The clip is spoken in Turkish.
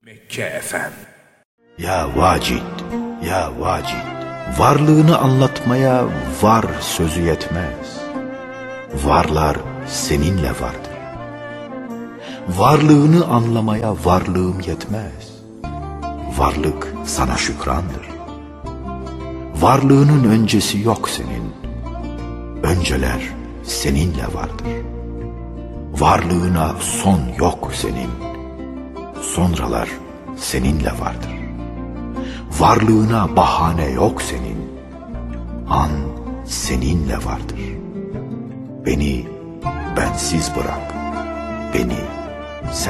Mekke Efem. Ya Vacid, ya Vacid, varlığını anlatmaya var sözü yetmez. Varlar seninle vardır. Varlığını anlamaya varlığım yetmez. Varlık sana şükrandır. Varlığının öncesi yok senin. Önceler seninle vardır. Varlığına son yok senin. Sonralar seninle vardır. Varlığına bahane yok senin. An seninle vardır. Beni bensiz bırak, beni